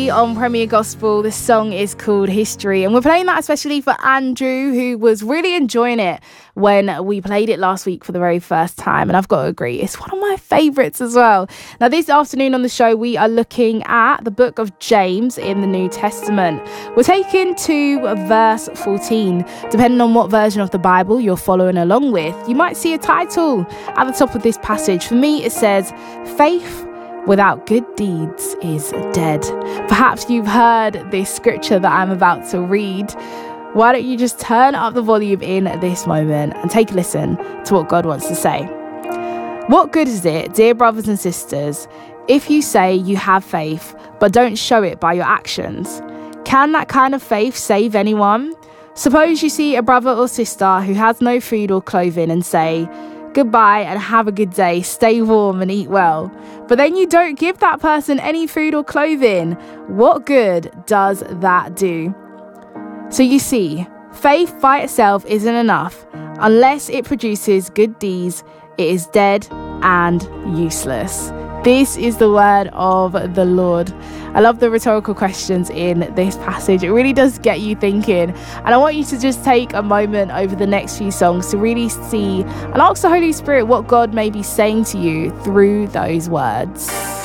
On Premier Gospel, the song is called History, and we're playing that especially for Andrew, who was really enjoying it when we played it last week for the very first time. And I've got to agree, it's one of my favourites as well. Now, this afternoon on the show, we are looking at the book of James in the New Testament. We're taken to verse 14. Depending on what version of the Bible you're following along with, you might see a title at the top of this passage. For me, it says, Faith without good deeds is dead. Perhaps you've heard this scripture that I'm about to read. Why don't you just turn up the volume in this moment and take a listen to what God wants to say. What good is it, dear brothers and sisters, if you say you have faith but don't show it by your actions? Can that kind of faith save anyone? Suppose you see a brother or sister who has no food or clothing and say, goodbye and have a good day, stay warm and eat well. But then you don't give that person any food or clothing. What good does that do? So you see, faith by itself isn't enough. Unless it produces good deeds, it is dead and useless. This is the word of the Lord. I love the rhetorical questions in this passage. It really does get you thinking. And I want you to just take a moment over the next few songs to really see and ask the Holy Spirit what God may be saying to you through those words.